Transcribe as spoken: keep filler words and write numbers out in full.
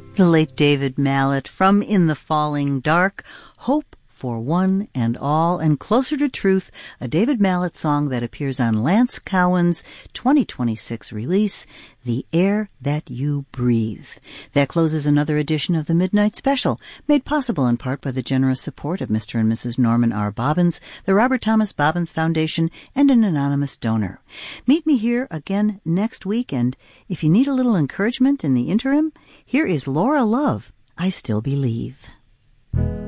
The late David Mallet from In the Falling Dark, Hope for One and All, and Closer to Truth, a David Mallet song that appears on Lance Cowan's twenty twenty-six release, The Air That You Breathe. That closes another edition of the Midnight Special, made possible in part by the generous support of Mister and Missus Norman R. Bobbins, the Robert Thomas Bobbins Foundation, and an anonymous donor. Meet me here again next week, and if you need a little encouragement in the interim, here is Laura Love, I Still Believe.